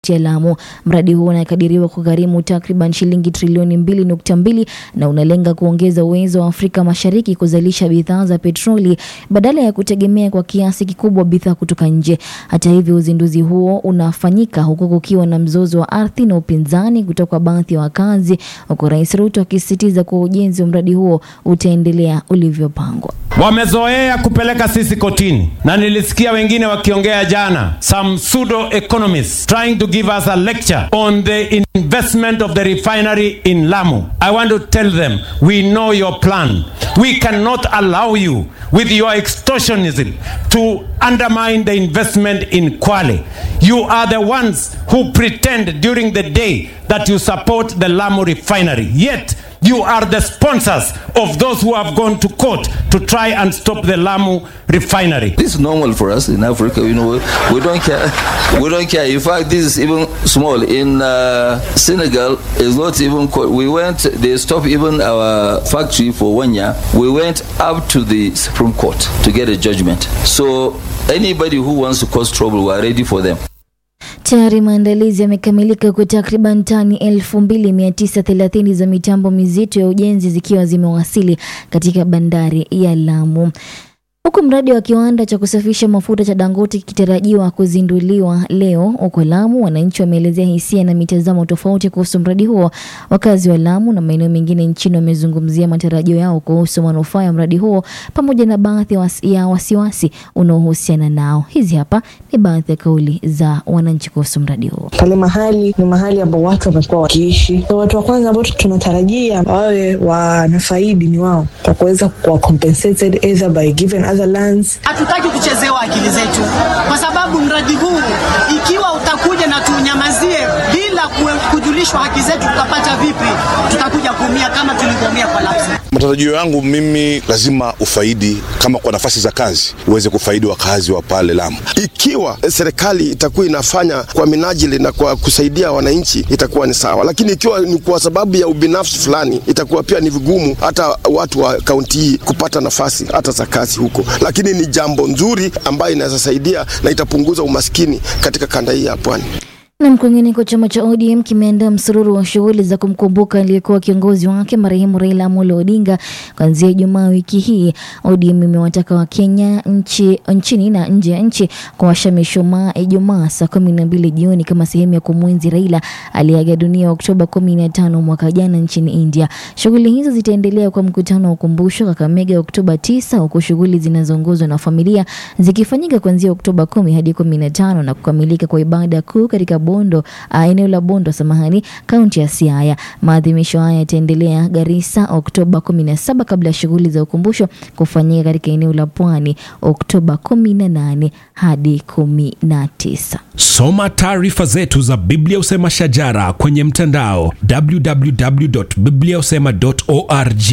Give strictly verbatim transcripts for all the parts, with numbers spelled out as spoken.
ya Lamu. Mradi huo unakadiriwa kugharimu takriban shilingi trilioni mbili nukta mbili na unalenga kuongeza uwezo wa Afrika Mashariki kuzalisha bidhaa za petroli badala ya kutegemea kwa kiasi kikubwa bidhaa kutoka nje. Hata hivyo, uzinduzi huo unafanyika huku kukiwa na mzozo wa ardhi na upinzani kutoka baadhi ya wakazi, huku Rais Ruto akisisitiza kuwa ujenzi wa mradi huo utaendelea ulivyopangwa. Wamezoea kupeleka sisi kotini, na nilisikia wengine wakiongea jana, some pseudo economists trying to give us a lecture on the investment of the refinery in Lamu. I want to tell them, we know your plan. We cannot allow you with your extortionism to undermine the investment in Kwale. You are the ones who pretend during the day that you support the Lamu refinery, yet you are the sponsors of those who have gone to court to try and stop the Lamu refinery. This is normal for us in Africa, you know, we don't care. We don't care. In fact, this is even small. In uh, Senegal, it's not even, we went, they stopped even our factory for one year. We went up to the Supreme Court to get a judgment. So anybody who wants to cause trouble, we are ready for them. Tayari maandalizi yamekamilika kwa takriban tani elfu mbili mia tisa thelathini za mitambo mizito ya ujenzi zikiwa zimewasili katika bandari ya Lamu. Huku mradi wa kiwanda cha kusafisha mafuta cha Dangote kitarajiwa kuzinduliwa leo huko Lamu, wananchi wameelezea hisia na mitazamo tofauti kuhusu mradi huo. Wakazi wa Lamu na maeneo mengine nchini wamezungumzia matarajio yao kuhusu manufaa ya mradi huo pamoja na baadhi ya wasiwasi unaohusiana nao. Hizi hapa ni baadhi ya kauli za wananchi kuhusu mradi huo. Pale mahali ni mahali ambapo watu wamekuwa wakiishi. So watu wa kwanza ambao tunatarajia wawe wanafaidi ni wao. Kwa kuweza kuwa compensated either by given other lands. Hatutaki kuchezewa akili zetu, kwa sababu mradi huu ikiwa utakuja na tunyamazie bila kujulishwa haki zetu, tutapata vipi? Tutakuja kuumia kama tulivyoumia kwa lapsi. Matarajio yangu mimi, lazima ufaidi, kama kwa nafasi za kazi uweze kufaidi wakazi wa pale Lamu. Ikiwa serikali itakuwa inafanya kwa minajili na kwa kusaidia wananchi, itakuwa ni sawa, lakini ikiwa ni kwa sababu ya ubinafsi fulani, itakuwa pia ni vigumu hata watu wa kaunti hii kupata nafasi hata za kazi huko. Lakini ni jambo nzuri ambayo inaweza saidia na itapunguza umaskini katika kanda hii ya Pwani. Na mkwingineko, chama cha O D M kimeandaa msururu wa shughuli za kumkumbuka aliyekuwa kiongozi wake marehemu Raila Amolo Odinga kuanzia Ijumaa wiki hii. O D M imewataka wa Kenya nchi nchini na nje ya nchi kuwasha mishumaa Ijumaa saa kumi na mbili jioni kama sehemu ya kumwenzi Raila aliyeaga dunia Oktoba kumi na tano mwaka jana nchini India. Shughuli hizo zitaendelea kwa mkutano wa ukumbusho Kakamega Oktoba tisa, huku shughuli zinazoongozwa na familia zikifanyika kuanzia Oktoba kumi hadi kumi na tano na kukamilika kwa ibada kuu katika Bondo, eneo la Bondo samahani, kaunti ya Siaya. Maadhimisho haya yataendelea Garissa Oktoba kumi na saba kabla ya shughuli za ukumbusho kufanyika katika eneo la Pwani Oktoba kumi na nane hadi kumi na tisa. Soma taarifa zetu za Biblia Usema Shajara kwenye mtandao w w w dot biblia usema dot org.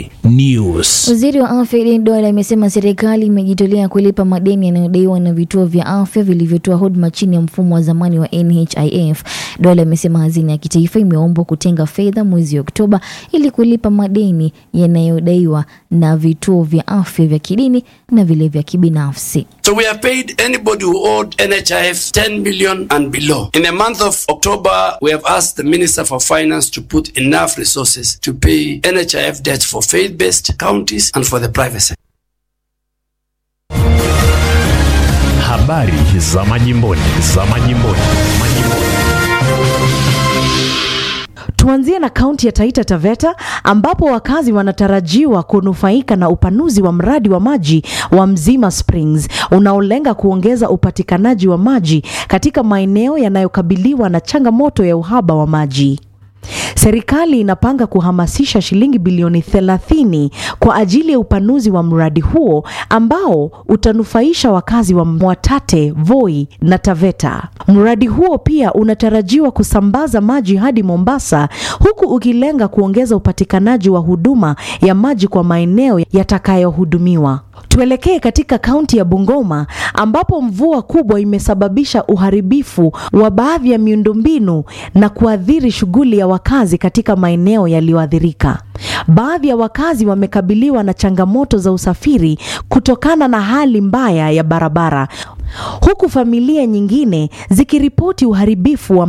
News. Waziri wa Afya Aden Duale amesema serikali imejitolea kulipa madeni yanayodaiwa na vituo vya afya vilivyotoa huduma chini ya mfumo wa zamani wa N H I F. Duale amesema hazina ya kitaifa imeombwa kutenga fedha mwezi Oktoba ili kulipa madeni yanayodaiwa na vituo vya afya vya kidini na vile vya kibinafsi. So we have paid anybody who owed N H I F ten million and below. In the month of October, we have asked the Minister for Finance to put enough resources to pay N H I F debts for faith-based counties and for the private sector. Habari za majimboni, za majimboni, majimboni. Tuanzie na kaunti ya Taita Taveta ambapo wakazi wanatarajiwa kunufaika na upanuzi wa mradi wa maji wa Mzima Springs unaolenga kuongeza upatikanaji wa maji katika maeneo yanayokabiliwa na changamoto ya uhaba wa maji. Serikali inapanga kuhamasisha shilingi bilioni thelathini kwa ajili ya upanuzi wa mradi huo ambao utanufaisha wakazi wa Mwatate, Voi na Taveta. Mradi huo pia unatarajiwa kusambaza maji hadi Mombasa, huku ukilenga kuongeza upatikanaji wa huduma ya maji kwa maeneo yatakayohudumiwa. Tuelekee katika kaunti ya Bungoma ambapo mvua kubwa imesababisha uharibifu wa baadhi ya miundombinu na kuathiri shughuli ya wakazi katika maeneo yaliyoathirika. Baadhi ya wakazi wamekabiliwa na changamoto za usafiri kutokana na hali mbaya ya barabara. huku familia nyingine zikiripoti uharibifu wa